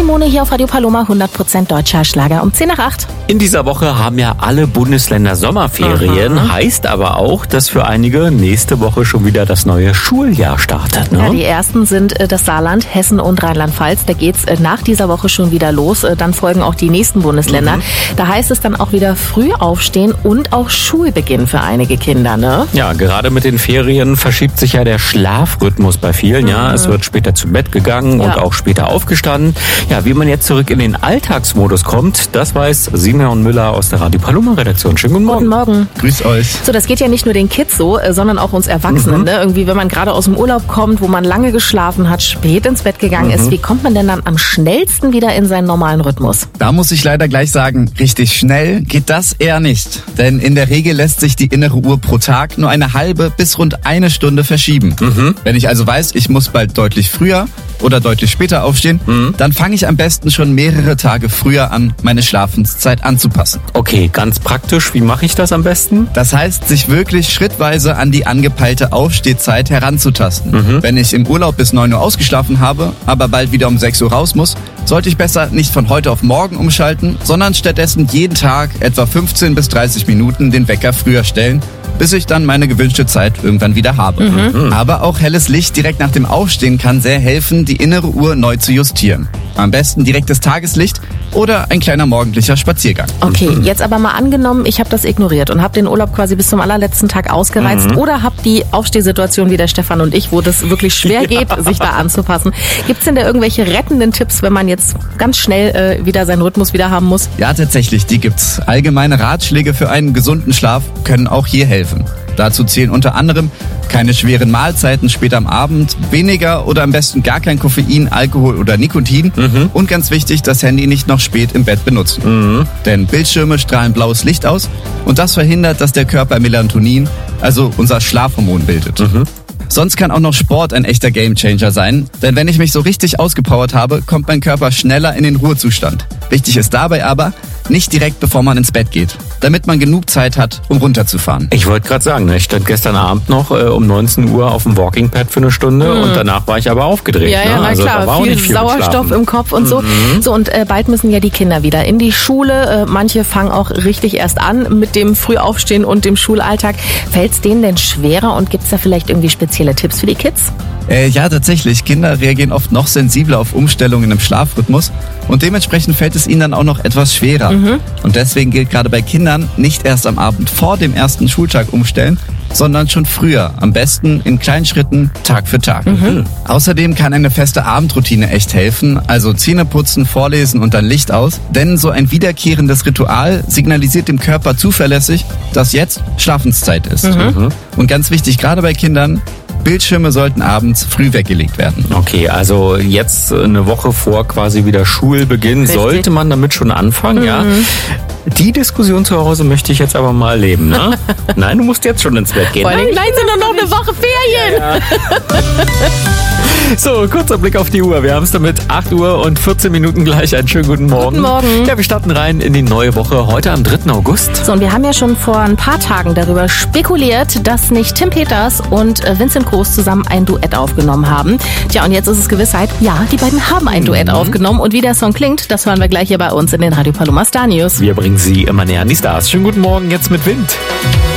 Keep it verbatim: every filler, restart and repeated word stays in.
Simone hier auf Radio Paloma, hundert Prozent deutscher Schlager um zehn nach acht. In dieser Woche haben ja alle Bundesländer Sommerferien. Aha. Heißt aber auch, dass für einige nächste Woche schon wieder das neue Schuljahr startet. Ne? Ja, die ersten sind äh, das Saarland, Hessen und Rheinland-Pfalz. Da geht's äh, nach dieser Woche schon wieder los. Äh, dann folgen auch die nächsten Bundesländer. Mhm. Da heißt es dann auch wieder früh aufstehen und auch Schulbeginn für einige Kinder. Ne? Ja, gerade mit den Ferien verschiebt sich ja der Schlafrhythmus bei vielen. Mhm. Ja, es wird später zu Bett gegangen ja. und auch später aufgestanden. Ja, wie man jetzt zurück in den Alltagsmodus kommt, das weiß Simeon Müller aus der Radio Paloma Redaktion. Schönen guten Morgen. Guten Morgen. Grüß euch. So, das geht ja nicht nur den Kids so, sondern auch uns Erwachsenen. Mhm. Ne? Irgendwie, wenn man gerade aus dem Urlaub kommt, wo man lange geschlafen hat, spät ins Bett gegangen mhm. ist, wie kommt man denn dann am schnellsten wieder in seinen normalen Rhythmus? Da muss ich leider gleich sagen, richtig schnell geht das eher nicht. Denn in der Regel lässt sich die innere Uhr pro Tag nur eine halbe bis rund eine Stunde verschieben. Mhm. Wenn ich also weiß, ich muss bald deutlich früher oder deutlich später aufstehen, mhm. dann fange ich am besten schon mehrere Tage früher an, meine Schlafenszeit anzupassen. Okay, ganz praktisch, wie mache ich das am besten? Das heißt, sich wirklich schrittweise an die angepeilte Aufstehzeit heranzutasten. Mhm. Wenn ich im Urlaub bis neun Uhr ausgeschlafen habe, aber bald wieder um sechs Uhr raus muss, sollte ich besser nicht von heute auf morgen umschalten, sondern stattdessen jeden Tag etwa fünfzehn bis dreißig Minuten den Wecker früher stellen, bis ich dann meine gewünschte Zeit irgendwann wieder habe. Mhm. Aber auch helles Licht direkt nach dem Aufstehen kann sehr helfen, die innere Uhr neu zu justieren. Am besten direktes Tageslicht oder ein kleiner morgendlicher Spaziergang. Okay, mhm. jetzt aber mal angenommen, ich habe das ignoriert und habe den Urlaub quasi bis zum allerletzten Tag ausgereizt mhm. oder habe die Aufstehsituation wie der Stefan und ich, wo das wirklich schwer ja. geht, sich da anzupassen. Gibt es denn da irgendwelche rettenden Tipps, wenn man jetzt ganz schnell äh, wieder seinen Rhythmus wieder haben muss? Ja, tatsächlich, die gibt's. Allgemeine Ratschläge für einen gesunden Schlaf können auch hier helfen. Dazu zählen unter anderem keine schweren Mahlzeiten später am Abend, weniger oder am besten gar kein Koffein, Alkohol oder Nikotin mhm. und ganz wichtig, das Handy nicht noch spät im Bett benutzen. Mhm. Denn Bildschirme strahlen blaues Licht aus und das verhindert, dass der Körper Melatonin, also unser Schlafhormon, bildet. Mhm. Sonst kann auch noch Sport ein echter Gamechanger sein, denn wenn ich mich so richtig ausgepowert habe, kommt mein Körper schneller in den Ruhezustand. Wichtig ist dabei aber, nicht direkt bevor man ins Bett geht, damit man genug Zeit hat, um runterzufahren. Ich wollte gerade sagen, ich stand gestern Abend noch äh, um neunzehn Uhr auf dem Walking Pad für eine Stunde mhm. und danach war ich aber aufgedreht. Ja, ja, ne? na also, klar, da war viel, auch nicht viel Sauerstoff im Kopf und so. Mhm. So, und äh, bald müssen ja die Kinder wieder in die Schule. Äh, manche fangen auch richtig erst an mit dem Frühaufstehen und dem Schulalltag. Fällt es denen denn schwerer und gibt es da vielleicht irgendwie spezielle Tipps für die Kids? Äh, ja, tatsächlich. Kinder reagieren oft noch sensibler auf Umstellungen im Schlafrhythmus und dementsprechend fällt es ihnen dann auch noch etwas schwerer. Mhm. Und deswegen gilt gerade bei Kindern nicht erst am Abend vor dem ersten Schultag umstellen, sondern schon früher, am besten in kleinen Schritten, Tag für Tag. Mhm. Außerdem kann eine feste Abendroutine echt helfen, also Zähne putzen, vorlesen und dann Licht aus, denn so ein wiederkehrendes Ritual signalisiert dem Körper zuverlässig, dass jetzt Schlafenszeit ist. Mhm. Und ganz wichtig, gerade bei Kindern, Bildschirme sollten abends früh weggelegt werden. Okay, also jetzt eine Woche vor quasi wieder Schulbeginn, richtig, sollte man damit schon anfangen, mhm. ja? Die Diskussion zu Hause möchte ich jetzt aber mal erleben, ne? Nein, du musst jetzt schon ins Bett gehen. Vor allem, nein, sind doch noch eine Woche Ferien. Ja. So, kurzer Blick auf die Uhr. Wir haben es damit acht Uhr und vierzehn Minuten gleich. Einen schönen guten Morgen. Guten Morgen. Ja, wir starten rein in die neue Woche, heute am dritten August. So, und wir haben ja schon vor ein paar Tagen darüber spekuliert, dass nicht Tim Peters und Vincent Groß zusammen ein Duett aufgenommen haben. Tja, und jetzt ist es Gewissheit, ja, die beiden haben ein Duett mhm. aufgenommen. Und wie der Song klingt, das hören wir gleich hier bei uns in den Radio Paloma Star News. Wir bringen Sie immer näher an die Stars. Schönen guten Morgen jetzt mit Wind.